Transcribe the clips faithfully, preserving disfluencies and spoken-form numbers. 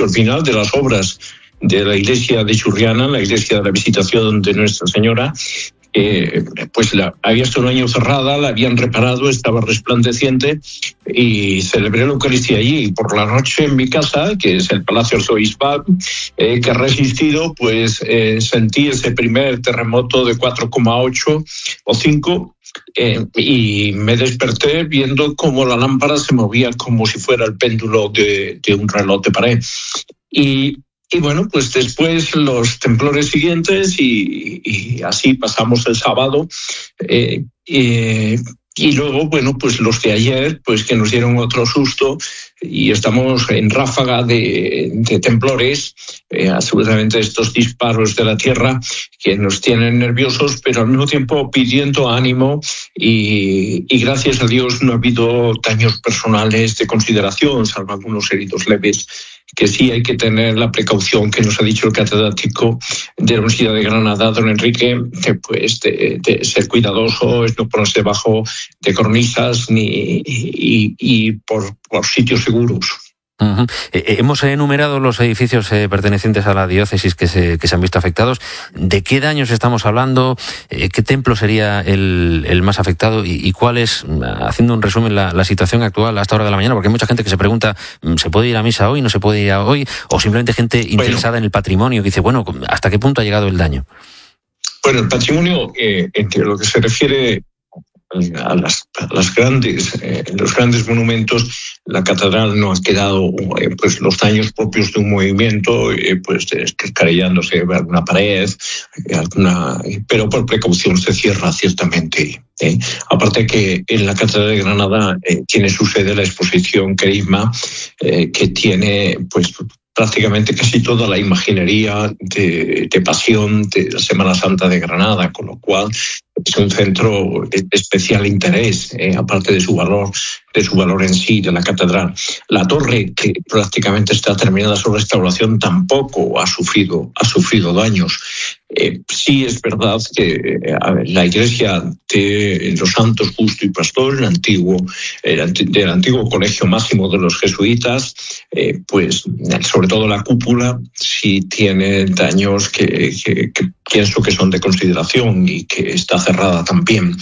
inicio, al final de las obras de la iglesia de Churriana, la iglesia de la Visitación de Nuestra Señora. Eh, pues la, había estado un año cerrada, la habían reparado, estaba resplandeciente y celebré la Eucaristía allí. Y por la noche en mi casa, que es el Palacio Arzobispal, eh, que ha resistido, pues eh, sentí ese primer terremoto de cuatro coma ocho o cinco eh, y me desperté viendo cómo la lámpara se movía como si fuera el péndulo de, de un reloj de pared. Y Y bueno, pues después los temblores siguientes y, y así pasamos el sábado. Eh, eh, y luego, bueno, pues los de ayer, pues que nos dieron otro susto y estamos en ráfaga de, de temblores, eh, absolutamente estos disparos de la tierra que nos tienen nerviosos, pero al mismo tiempo pidiendo ánimo y, y gracias a Dios no ha habido daños personales de consideración, salvo algunos heridos leves, que sí hay que tener la precaución que nos ha dicho el catedrático de la Universidad de Granada, don Enrique, de, pues, de, de ser cuidadoso, es no ponerse debajo de cornisas ni y, y por, por sitios seguros. Uh-huh. Eh, hemos enumerado los edificios eh, pertenecientes a la diócesis que se, que se han visto afectados. ¿De qué daños estamos hablando? Eh, ¿Qué templo sería el, el más afectado? ¿Y, y cuál es, haciendo un resumen, la, la situación actual a esta hora de la mañana? Porque hay mucha gente que se pregunta, ¿se puede ir a misa hoy? ¿No se puede ir a hoy? O simplemente gente interesada bueno, en el patrimonio que dice, bueno, ¿hasta qué punto ha llegado el daño? Bueno, el patrimonio, eh, entre lo que se refiere a las, a las grandes, eh, los grandes monumentos, la catedral no ha quedado, eh, pues los daños propios de un movimiento, eh, pues escarellándose alguna pared, eh, alguna, pero por precaución se cierra ciertamente. Eh. Aparte que en la catedral de Granada eh, tiene su sede la exposición Querigma, eh, que tiene, pues, prácticamente casi toda la imaginería de, de pasión de la Semana Santa de Granada, con lo cual es un centro de especial interés, eh, aparte de su valor, de su valor en sí, de la catedral. La torre, que prácticamente está terminada su restauración, tampoco ha sufrido, ha sufrido daños. Eh, sí es verdad que a ver, la iglesia de los Santos Justo y Pastor, el antiguo, el, del antiguo colegio máximo de los jesuitas, eh, pues sobre todo la cúpula sí tiene daños que, que, que pienso que son de consideración y que está cerrada también.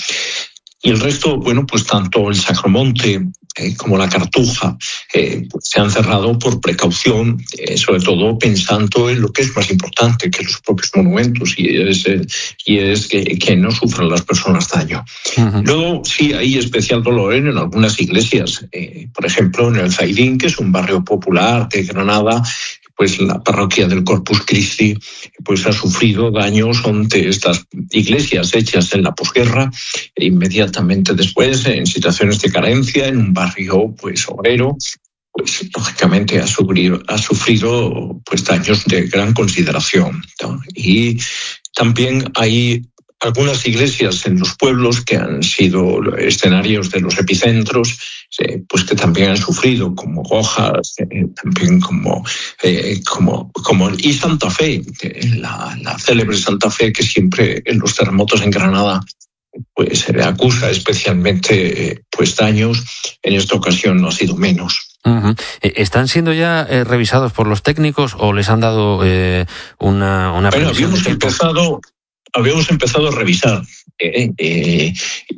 Y el resto, bueno, pues tanto el Sacromonte eh, como la Cartuja eh, pues se han cerrado por precaución, eh, sobre todo pensando en lo que es más importante que los propios monumentos, y es, eh, y es que, que no sufran las personas daño. Uh-huh. Luego, sí, hay especial dolor en algunas iglesias, eh, por ejemplo, en el Zaidín, que es un barrio popular de Granada, pues la parroquia del Corpus Christi pues ha sufrido daños ante estas iglesias hechas en la posguerra, e inmediatamente después, en situaciones de carencia, en un barrio pues obrero, pues lógicamente ha sufrido, ha sufrido pues daños de gran consideración, ¿no? Y también hay algunas iglesias en los pueblos que han sido escenarios de los epicentros, eh, pues que también han sufrido, como Gojas, eh, también como, eh, como, como y Santa Fe, eh, la, la célebre Santa Fe, que siempre en los terremotos en Granada pues se le acusa especialmente eh, pues daños. En esta ocasión no ha sido menos. Uh-huh. ¿Están siendo ya eh, revisados por los técnicos o les han dado eh, una, una bueno, habíamos empezado Habíamos empezado a revisar eh, eh,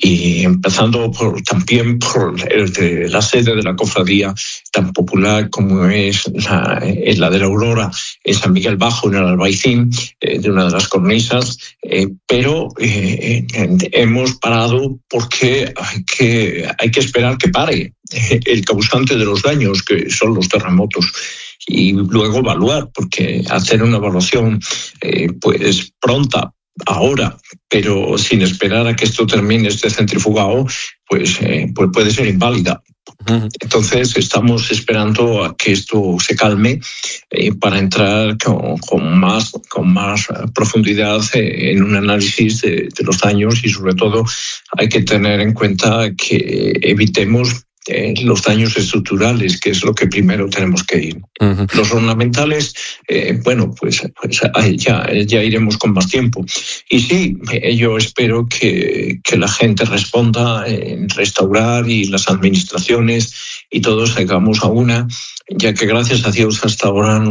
y empezando por, también por el de la sede de la cofradía tan popular como es la, eh, la de la Aurora en San Miguel Bajo, en el Albaicín, eh, de una de las cornisas, eh, pero eh, hemos parado porque hay que, hay que esperar que pare eh, el causante de los daños, que son los terremotos, y luego evaluar, porque hacer una evaluación eh, pues pronta ahora, pero sin esperar a que esto termine, este centrifugado, pues, eh, pues puede ser inválida. Entonces estamos esperando a que esto se calme eh, para entrar con, con, más, con más profundidad eh, en un análisis de, de los daños, y sobre todo hay que tener en cuenta que evitemos Eh, los daños estructurales, que es lo que primero tenemos que ir. Uh-huh. Los ornamentales, eh, bueno, pues, pues ya, ya iremos con más tiempo. Y sí, eh, yo espero que, que la gente responda en restaurar, y las administraciones y todos salgamos a una, ya que gracias a Dios hasta ahora